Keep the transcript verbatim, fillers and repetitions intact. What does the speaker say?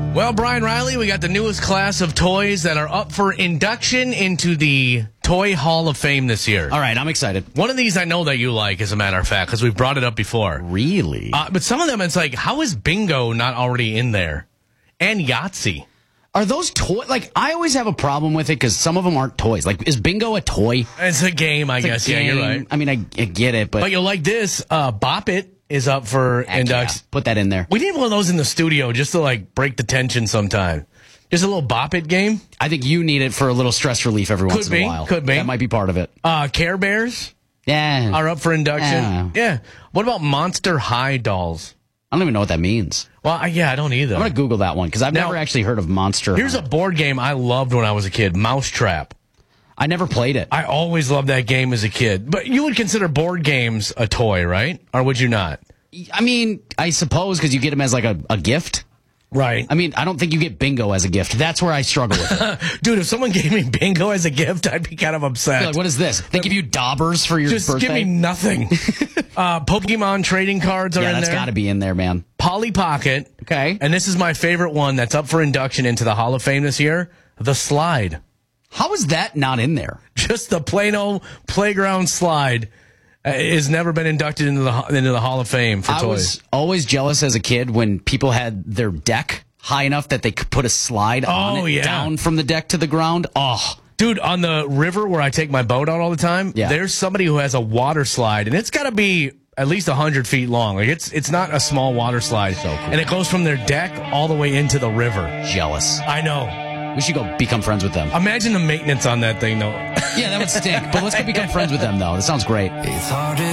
Well, Brian Riley, we got the newest class of toys that are up for induction into the Toy Hall of Fame this year. All right, I'm excited. One of these I know that you like, as a matter of fact, because we've brought it up before. Really? Uh, but some of them, it's like, how is Bingo not already in there? And Yahtzee. Are those toys? Like, I always have a problem with it because some of them aren't toys. Like, is Bingo a toy? It's a game, I It's a guess. game. Yeah, you're right. I mean, I, I get it, but... But you'll like this. Uh, Bop It is up for Heck induction. yeah. Put that in there. We need one of those in the studio just to, like, break the tension sometime. Just a little Bop It game. I think you need it for a little stress relief every once Could be, in a while. could be. That might be part of it. Uh, Care Bears Yeah. are up for induction. Yeah. Yeah. What about Monster High dolls? I don't even know what that means. Well, I, yeah, I don't either. I'm going to Google that one because I've Now, never actually heard of Monster Here's High. a board game I loved when I was a kid, Mousetrap. I never played it. I always loved that game as a kid. But you would consider board games a toy, right? Or would you not? I mean, I suppose because you get them as like a, a gift. Right. I mean, I don't think you get Bingo as a gift. That's where I struggle with it. Dude, if someone gave me Bingo as a gift, I'd be kind of upset. Like, what is this? They give you daubers for your Just birthday? give me nothing. uh, Pokemon trading cards are yeah, in that's there. got to be in there, man. Polly Pocket. Okay. And this is my favorite one that's up for induction into the Hall of Fame this year, the Slide. How is that not in there? Just the plain old playground slide uh, has never been inducted into the into the Hall of Fame for I toys. was always jealous as a kid when people had their deck high enough that they could put a slide on Oh, it yeah. down from the deck to the ground. Oh, Dude, on the river where I take my boat out all the time, Yeah. there's somebody who has a water slide, and it's got to be at least one hundred feet long. Like it's it's not a small water slide. So cool. And it goes from their deck all the way into the river. jealous. I know. We should go become friends with them. Imagine the maintenance on that thing, though. Yeah, that would stink. But let's go become friends with them, though. That sounds great. It's hard to